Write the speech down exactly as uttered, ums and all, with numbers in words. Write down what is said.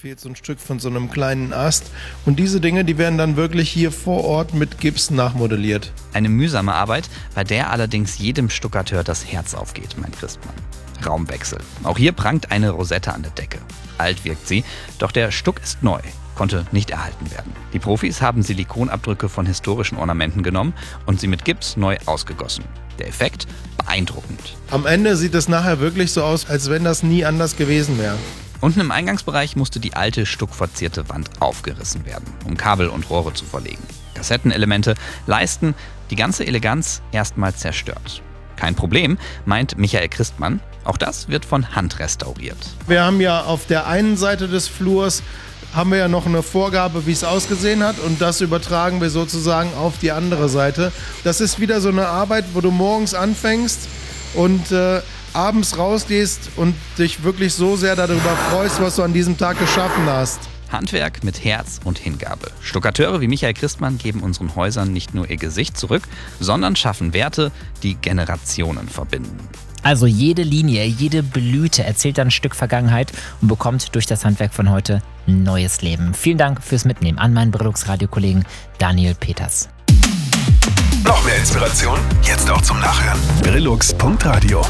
fehlt so ein Stück von so einem kleinen Ast. Und diese Dinge, die werden dann wirklich hier vor Ort mit Gips nachmodelliert. Eine mühsame Arbeit, bei der allerdings jedem Stuckateur das Herz aufgeht, meint Christmann. Raumwechsel. Auch hier prangt eine Rosette an der Decke. Alt wirkt sie, doch der Stuck ist neu, konnte nicht erhalten werden. Die Profis haben Silikonabdrücke von historischen Ornamenten genommen und sie mit Gips neu ausgegossen. Der Effekt? Beeindruckend. Am Ende sieht es nachher wirklich so aus, als wenn das nie anders gewesen wäre. Unten im Eingangsbereich musste die alte stuckverzierte Wand aufgerissen werden, um Kabel und Rohre zu verlegen. Kassettenelemente, Leisten, die ganze Eleganz erstmal zerstört. Kein Problem, meint Michael Christmann. Auch das wird von Hand restauriert. Wir haben ja auf der einen Seite des Flurs haben wir ja noch eine Vorgabe, wie es ausgesehen hat, und das übertragen wir sozusagen auf die andere Seite. Das ist wieder so eine Arbeit, wo du morgens anfängst und äh, abends rausgehst und dich wirklich so sehr darüber freust, was du an diesem Tag geschaffen hast. Handwerk mit Herz und Hingabe. Stuckateure wie Michael Christmann geben unseren Häusern nicht nur ihr Gesicht zurück, sondern schaffen Werte, die Generationen verbinden. Also jede Linie, jede Blüte erzählt ein Stück Vergangenheit und bekommt durch das Handwerk von heute ein neues Leben. Vielen Dank fürs Mitnehmen an meinen Brillux-Radio-Kollegen Daniel Peters. Noch mehr Inspiration? Jetzt auch zum Nachhören. Brillux Punkt Radio